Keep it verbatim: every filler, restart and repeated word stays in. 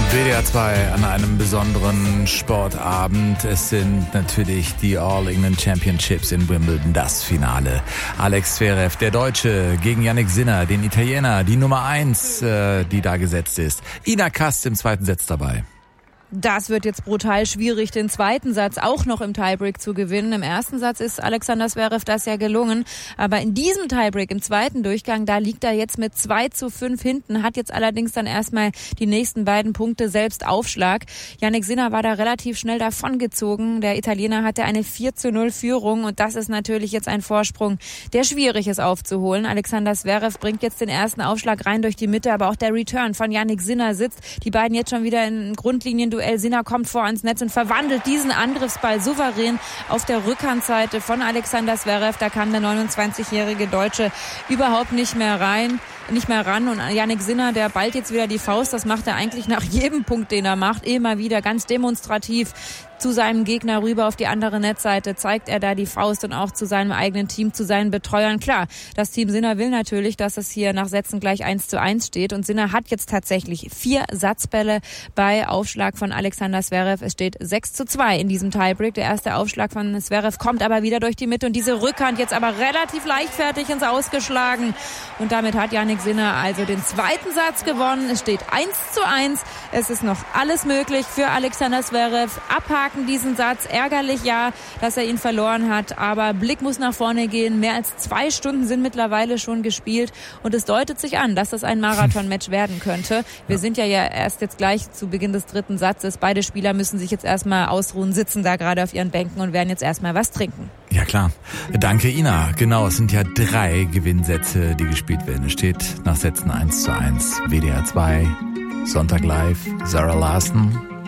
W D R zwei an einem besonderen Sportabend. Es sind natürlich die All England Championships in Wimbledon, das Finale. Alex Zverev, der Deutsche, gegen Jannik Sinner, den Italiener, die Nummer eins, äh, die da gesetzt ist. Ina Kast im zweiten Satz dabei. Das wird jetzt brutal schwierig, den zweiten Satz auch noch im Tiebreak zu gewinnen. Im ersten Satz ist Alexander Zverev das ja gelungen. Aber in diesem Tiebreak, im zweiten Durchgang, da liegt er jetzt mit zwei zu fünf hinten, hat jetzt allerdings dann erstmal die nächsten beiden Punkte selbst Aufschlag. Jannik Sinner war da relativ schnell davongezogen. Der Italiener hatte eine vier zu null Führung und das ist natürlich jetzt ein Vorsprung, der schwierig ist aufzuholen. Alexander Zverev bringt jetzt den ersten Aufschlag rein durch die Mitte, aber auch der Return von Jannik Sinner sitzt. Die beiden jetzt schon wieder in Grundlinien Sinner kommt vor ans Netz und verwandelt diesen Angriffsball souverän auf der Rückhandseite von Alexander Zverev. Da kam der neunundzwanzigjährige Deutsche überhaupt nicht mehr rein, nicht mehr ran. Und Jannik Sinner, der ballt jetzt wieder die Faust. Das macht er eigentlich nach jedem Punkt, den er macht. Immer wieder ganz demonstrativ zu seinem Gegner rüber auf die andere Netzseite zeigt er da die Faust und auch zu seinem eigenen Team, zu seinen Betreuern. Klar, das Team Sinner will natürlich, dass es hier nach Sätzen gleich eins zu eins steht und Sinner hat jetzt tatsächlich vier Satzbälle bei Aufschlag von Alexander Zverev. Es steht sechs zu zwei in diesem Tiebreak. Der erste Aufschlag von Zverev kommt aber wieder durch die Mitte und diese Rückhand jetzt aber relativ leichtfertig ins Ausgeschlagen und damit hat Jannik Sinner also den zweiten Satz gewonnen. Es steht eins zu eins. Es ist noch alles möglich für Alexander Zverev. Abhaken diesen Satz. Ärgerlich, ja, dass er ihn verloren hat, aber Blick muss nach vorne gehen. Mehr als zwei Stunden sind mittlerweile schon gespielt und es deutet sich an, dass das ein Marathon-Match werden könnte. Wir sind ja, ja erst jetzt gleich zu Beginn des dritten Satzes. Beide Spieler müssen sich jetzt erstmal ausruhen, sitzen da gerade auf ihren Bänken und werden jetzt erstmal was trinken. Ja klar. Danke Ina. Genau, es sind ja drei Gewinnsätze, die gespielt werden. Es steht nach Sätzen eins zu eins. W D R zwei, Sonntag live, Sarah Larsen.